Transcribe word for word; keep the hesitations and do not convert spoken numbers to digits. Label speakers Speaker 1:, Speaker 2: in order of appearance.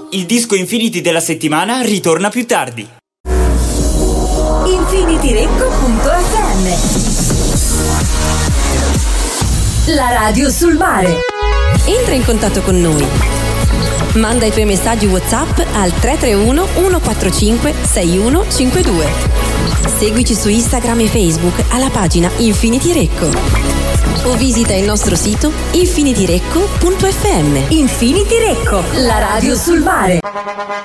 Speaker 1: il disco Infinity della settimana ritorna più tardi.
Speaker 2: Infinity Recco punto effe emme, la radio sul mare.
Speaker 3: Entra in contatto con noi. Manda i tuoi messaggi WhatsApp al tre tre uno uno quattro cinque sei uno cinque due. Seguici su Instagram e Facebook alla pagina Infinity Recco o visita il nostro sito infinity recco punto effe emme.
Speaker 2: Infinity Recco, la radio sul mare.